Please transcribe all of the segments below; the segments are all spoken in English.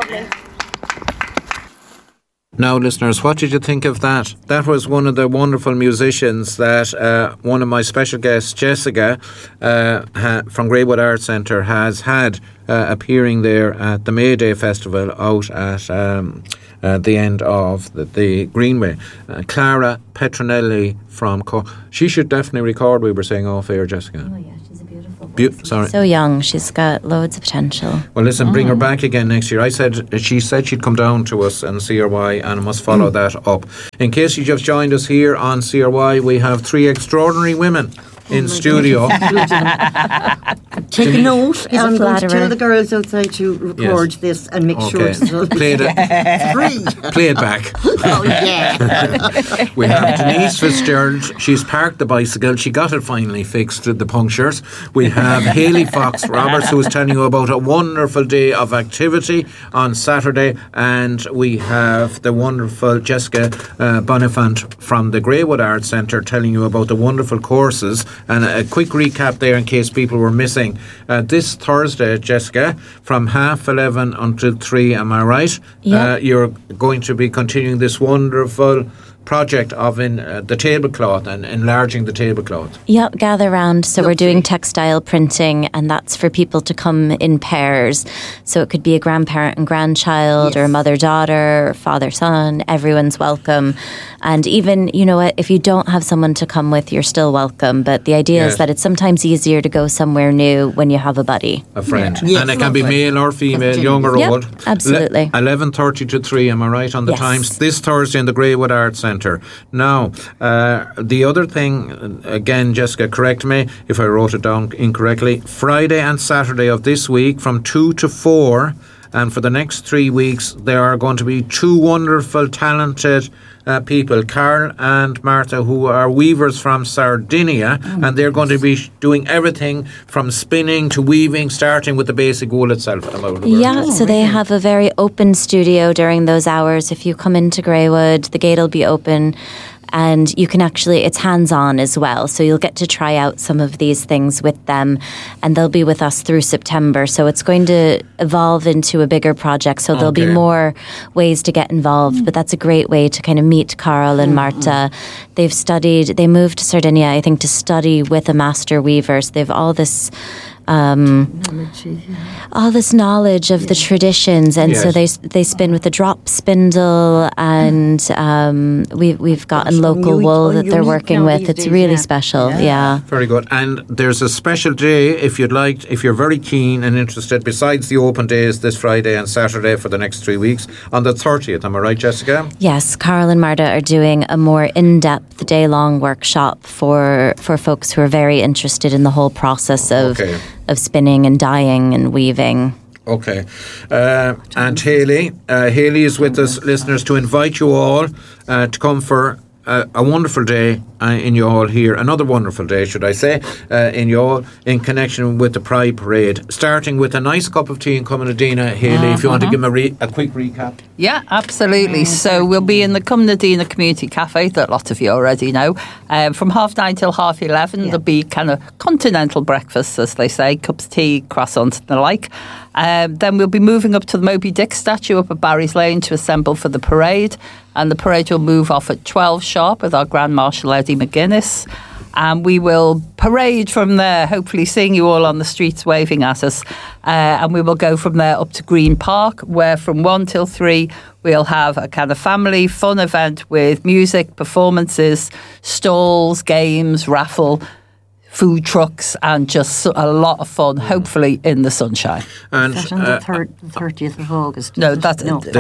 Dublin. Now, listeners, what did you think of that? That was one of the wonderful musicians that one of my special guests, Jessica, from Greywood Arts Centre, has had appearing there at the May Day Festival out at the end of the Greenway. Clara Petronelli from Cork. She should definitely record, we were saying off air, Jessica. Oh, yeah. Sorry. So young, she's got loads of potential. Well, listen, bring her back again next year. She said she'd come down to us and CRY, and I must follow that up. In case you just joined us here on CRY, we have 3 extraordinary women in studio. Take a note. I'm going to tell flatterer. the girls outside to record this and make sure it's Play it back. Oh, yeah. We have Denise Fitzgerald. She's parked the bicycle. She got it finally fixed, the punctures. We have Hayley Fox Roberts, who is telling you about a wonderful day of activity on Saturday. And we have the wonderful Jessica Bonifant from the Greywood Arts Centre telling you about the wonderful courses. And a quick recap there in case people were missing. This Thursday, Jessica, from 11:30 until 3, am I right? Yeah. You're going to be continuing this wonderful project of the tablecloth and enlarging the tablecloth. Yep, gather round. So we're doing textile printing, and that's for people to come in pairs. So it could be a grandparent and grandchild, or a mother-daughter, or father-son. Everyone's welcome. And even, you know what, if you don't have someone to come with, you're still welcome. But the idea is that it's sometimes easier to go somewhere new when you have a buddy. A friend. Yeah. And it can be male or female, young or old. Absolutely. 11:30 to 3, am I right on the times? This Thursday in the Greywood Arts Centre. Now, the other thing, again, Jessica, correct me if I wrote it down incorrectly, Friday and Saturday of this week from 2 to 4, and for the next 3 weeks, there are going to be 2 wonderful, talented people, Carl and Martha, who are weavers from Sardinia, and they're going to be doing everything from spinning to weaving, starting with the basic wool itself. Yeah, so they have a very open studio during those hours. If you come into Greywood, the gate will be open. And you can actually, it's hands-on as well. So you'll get to try out some of these things with them. And they'll be with us through September. So it's going to evolve into a bigger project. So there'll be more ways to get involved. But that's a great way to kind of meet Carl and Marta. They moved to Sardinia, I think, to study with a master weaver. So they've all this knowledge of the traditions, and so they spin with a drop spindle, and we've gotten local wool that they're working with. It's really special. Yeah. Very good. And there's a special day if you're very keen and interested, besides the open days this Friday and Saturday for the next 3 weeks, on the 30th, am I right, Jessica? Yes, Carl and Marta are doing a more in-depth day-long workshop for folks who are very interested in the whole process of spinning and dyeing and weaving. Okay. And Hayley is with us, listeners, to invite you all to come for a wonderful day in Youghal here. Another wonderful day, should I say, in Youghal, in connection with the Pride Parade, starting with a nice cup of tea in Cumanadina. Hayley, if you want to give them a quick recap. Yeah, absolutely. So we'll be in the Cumanadina Community Cafe that a lot of you already know. From 9:30 till 11:30, there'll be kind of continental breakfasts, as they say, cups of tea, croissants and the like. Then we'll be moving up to the Moby Dick statue up at Barry's Lane to assemble for the parade. And the parade will move off at 12 sharp with our Grand Marshal Eddie McGuinness. And we will parade from there, hopefully seeing you all on the streets waving at us. And we will go from there up to Green Park, where from 1 till 3 we'll have a kind of family fun event with music, performances, stalls, games, raffle, food trucks, and just a lot of fun, hopefully in the sunshine. And is that on the 30th of August? No, that's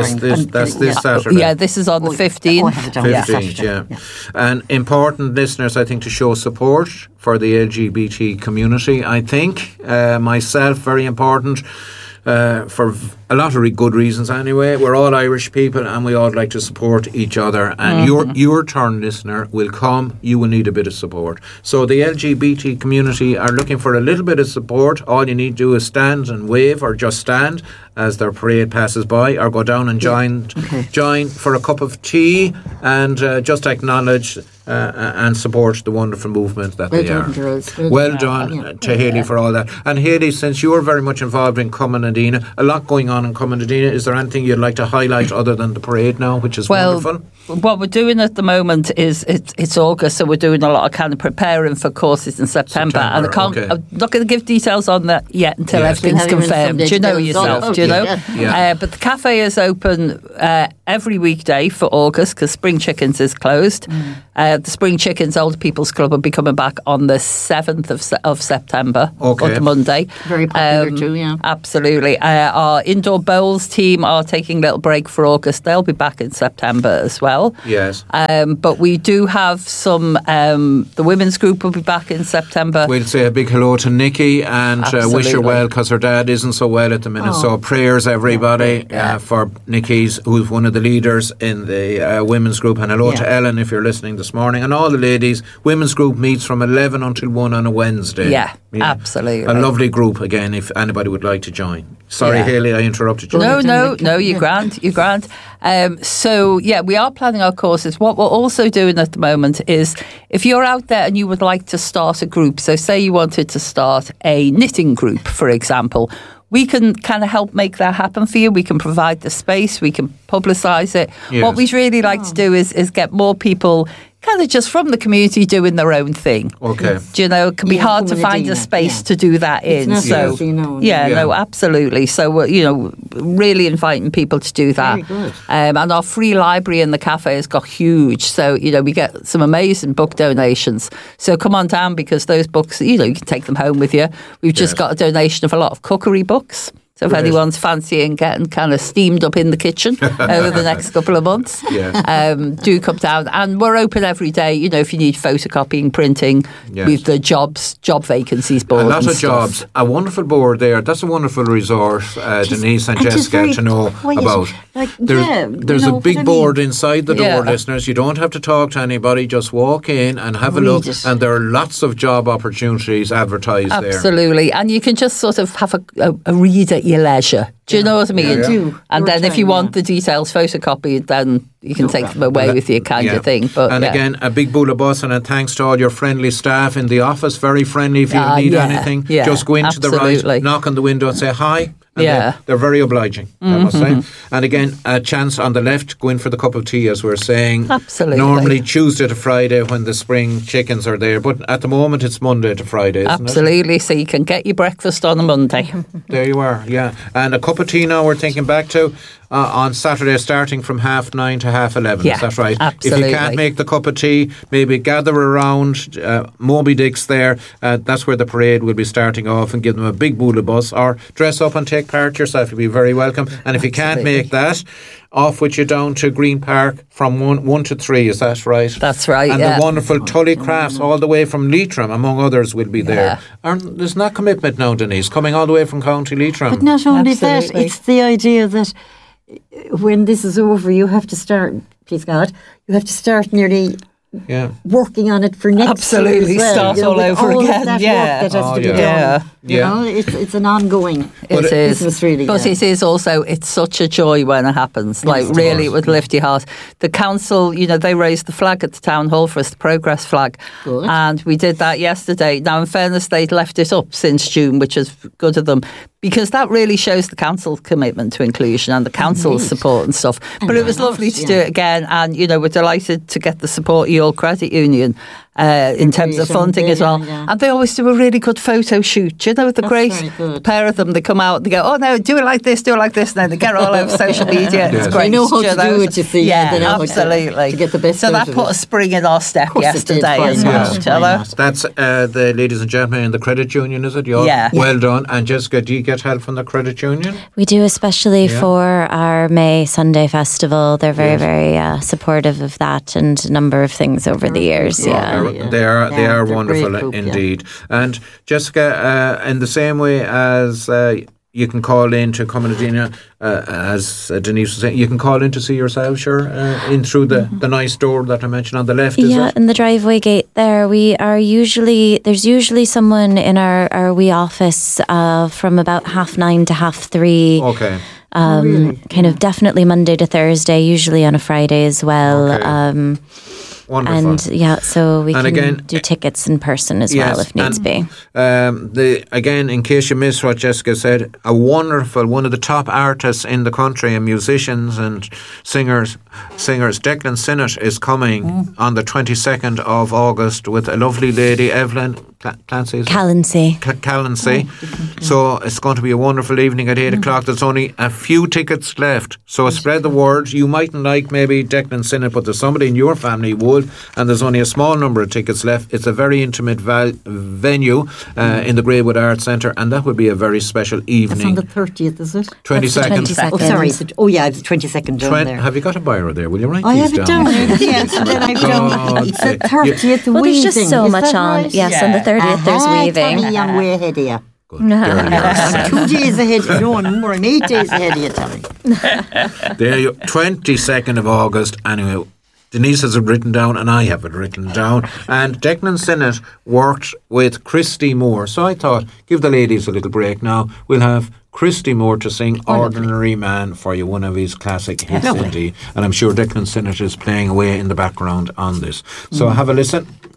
this Saturday. Yeah, this is on the 15th. 15th, yeah. And important, listeners, I think, to show support for the LGBT community. I think, myself, very important. For a lot of good reasons anyway. We're all Irish people and we all like to support each other, and your turn, listener, will come. You will need a bit of support. So the LGBT community are looking for a little bit of support. All you need to do is stand and wave, or just stand, as their parade passes by, or go down and join for a cup of tea and just acknowledge and support the wonderful movement that they are. Girls. Well done to Hayley for all that. And Hayley, since you are very much involved in Cumanadina, a lot going on in Cumanadina, is there anything you'd like to highlight other than the parade now, which is wonderful? What we're doing at the moment is it's August, so we're doing a lot of kind of preparing for courses in September. And I'm not going to give details on that yet until everything's confirmed. Do you know yourself? Do you know? Yeah. But the cafe is open every weekday for August because Spring Chickens is closed. The Spring Chickens Old People's Club will be coming back on the 7th of September, on the Monday. Very popular too, yeah. Absolutely. Our indoor bowls team are taking a little break for August. They'll be back in September as well. Yes. But we do have some, the women's group will be back in September. We'll say a big hello to Nikki and wish her well because her dad isn't so well at the minute. So prayers, everybody, for Nikki's, who's one of the leaders in the women's group. And hello to Ellen if you're listening this morning. And all the ladies, women's group meets from 11 until 1 on a Wednesday. Yeah, absolutely. A lovely group again if anybody would like to join. Sorry, Hayley, I interrupted you. No, you're grand. You're grand. So, we are planning our courses. What we're also doing at the moment is if you're out there and you would like to start a group, so say you wanted to start a knitting group, for example, we can kind of help make that happen for you. We can provide the space. We can publicise it. Yes. What we'd really like to do is get more people kind of just from the community doing their own thing. Okay. Do you know, it can be hard to find a space to do that in. It's not easy, no. No, absolutely. So we're, really inviting people to do that. Very good. And our free library in the cafe has got huge. So, we get some amazing book donations. So come on down because those books, you can take them home with you. We've just got a donation of a lot of cookery books. So if anyone's fancying getting kind of steamed up in the kitchen over the next couple of months, do come down. And we're open every day, if you need photocopying, printing, with the job vacancies board. A lot of stuff. jobs. A wonderful board there. That's a wonderful resource, Denise and Jessica, to know about. There's a big board inside the door, listeners. You don't have to talk to anybody. Just walk in and have a look. And there are lots of job opportunities advertised there. Absolutely. And you can just sort of have a read at your leisure. Do you know what I mean? And then if you want the details photocopied, then you can take them away with you kind of thing. But again, a big bula bus and a thanks to all your friendly staff in the office. Very friendly if you need anything. Just go into the right, knock on the window and say hi. And they're very obliging, I must say. And again, a chance on the left, go in for the cup of tea, as we're saying. Absolutely. Normally Tuesday to Friday when the spring chickens are there, but at the moment it's Monday to Friday, isn't it? Absolutely, so you can get your breakfast on a Monday. There you are, And a cup of tea now we're thinking back to on Saturday starting from 9:30 to 11:30, is that right? Absolutely. If you can't make the cup of tea, maybe gather around Moby Dick's there. That's where the parade will be starting off, and give them a big bula bus, or dress up and take part yourself. You'll be very welcome. And if you can't make that, off with you down to Green Park from 1 to 3, is that right? That's right, And the wonderful Tully Crafts all the way from Leitrim, among others, will be there. And there's not commitment now, Denise, coming all the way from County Leitrim. But not only that, it's the idea that when this is over, you have to start, please God, you have to start nearly working on it for next year as well. Start all over again. That work that has to be done. You know, it's an ongoing business, really. But it is also, it's such a joy when it happens. Like, really, it would lift your heart. The council, they raised the flag at the town hall for us, the progress flag. Good. And we did that yesterday. Now, in fairness, they'd left it up since June, which is good of them, because that really shows the council's commitment to inclusion and the council's support and stuff. But it was lovely to do it again. And, we're delighted to get the support of your credit union in terms of funding as well. And they always do a really good photo shoot. Do you know, the great pair of them, they come out and they go, oh no, do it like this, and then they get all over social media. It's great. They know how to do it, you see. Yeah, absolutely. To get the best so that put a spring in our step yesterday as well. That's the ladies and gentlemen in the credit union, is it? Well done. And Jessica, do you get help from the credit union? We do, especially for our May Sunday festival. They're very, very supportive of that and a number of things over the years. They are wonderful group, indeed. And Jessica, in the same way as you can call in to Cumanadina, as Denise was saying, you can call in to see yourself, in through the nice door that I mentioned on the left, is it? In the driveway gate there. There's usually someone in our wee office from about 9:30 to 3:30. Okay. Kind of definitely Monday to Thursday, usually on a Friday as well. Okay. Wonderful. And so we can do tickets in person as well if needs be. Again, in case you missed what Jessica said, one of the top artists in the country and musicians and singers, Declan Sinnott is coming on the 22nd of August with a lovely lady, Evelyn Callancy. So it's going to be a wonderful evening at 8 o'clock. There's only a few tickets left. So spread the word. You mightn't like maybe Declan Sinnott, but there's somebody in your family would, and there's only a small number of tickets left. It's a very intimate venue in the Greywood Arts Centre, and that would be a very special evening. That's on the 30th, is it? 22nd. Oh, sorry. The 22nd down there. Have you got a biro there? Will you write I these have down? it down. Yes, then I've done. It's the 30th Well, there's weaving. just so much on. Right? Yes, on the 30th there's weaving. Tommy, I'm way ahead of you. Good girl, I'm 2 days ahead of you. No, I'm 8 days ahead of you, Tommy. There you 22nd of August. Anyway, Denise has it written down and I have it written down. And Declan Sinnott worked with Christy Moore. So I thought, give the ladies a little break now. We'll have Christy Moore to sing Ordinary Man for you, one of his classic hits indeed. And I'm sure Declan Sinnott is playing away in the background on this. So have a listen.